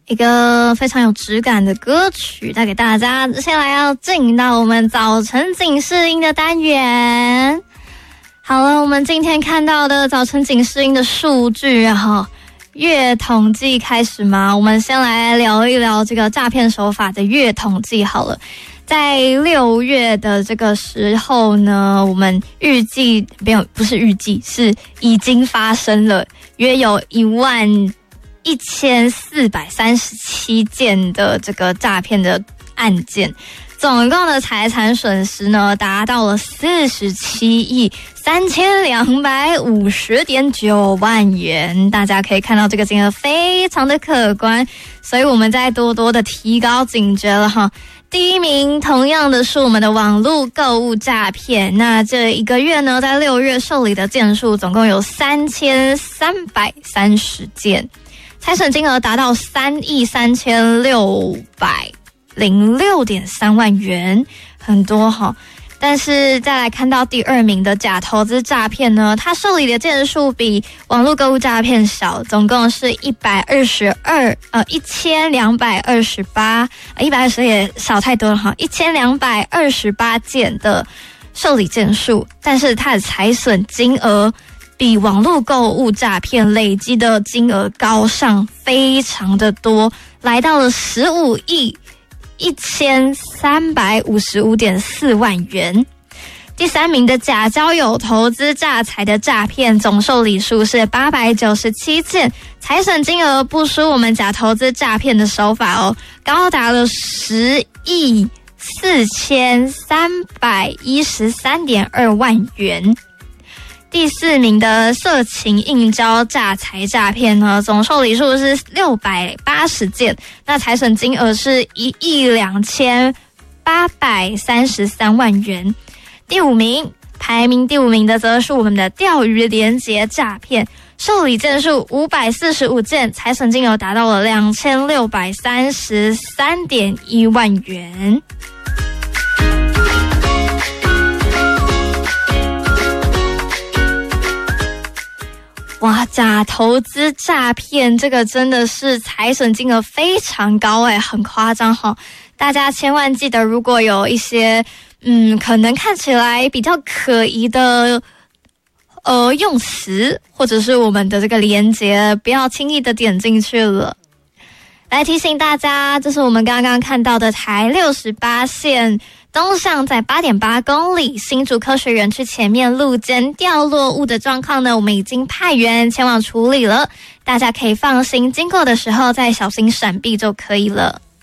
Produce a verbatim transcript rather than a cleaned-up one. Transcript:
一个非常有质感的歌曲带给大家。接下来要进到我们早晨警示音的单元。好了，我们今天看到的早晨警示音的数据哈，月统计开始吗？我们先来聊一聊这个诈骗手法的月统计好了。在六月的这个时候呢，我们预计没有，不是预计，是已经发生了约有一万一千四百三十七件的这个诈骗的案件，总共的财产损失呢达到了四十七亿三千两百五十点九万元。大家可以看到这个金额非常的可观，所以我们再多多的提高警觉了哈。第一名同样的是我们的网络购物诈骗，那这一个月呢，在六月受理的件数总共有三千三百三十件，财损金额达到三亿三千六百零六点三万元，很多哈。但是再来看到第二名的假投资诈骗呢，它受理的件数比网络购物诈骗少，总共是一百二十二呃一千两百二十八，一百二十也少太多了哈，一千两百二十八件的受理件数，但是它的财损金额比网络购物诈骗累积的金额高上非常的多，来到了十五亿一千三百五十五点四万元。第三名的假交友投资诈财的诈骗总受理数是八百九十七件，财损金额不输我们假投资诈骗的手法哦，高达了十亿四千三百一十三点二万元。第四名的色情应招诈财诈骗呢，总受理数是六百八十件，那财损金额是一亿两千八百三十三万元。第五名，排名第五名的则是我们的钓鱼连结诈骗，受理件数五百四十五件，财损金额达到了两千六百三十三点一万元。哇，假投资诈骗这个真的是财损金额非常高诶，很夸张哈！大家千万记得，如果有一些嗯可能看起来比较可疑的呃用词，或者是我们的这个连结，不要轻易的点进去了。来提醒大家，这是我们刚刚看到的台六十八线东向在 八点八公里新竹科学园区前面路肩掉落物的状况呢，我们已经派员前往处理了，大家可以放心，经过的时候再小心闪避就可以了。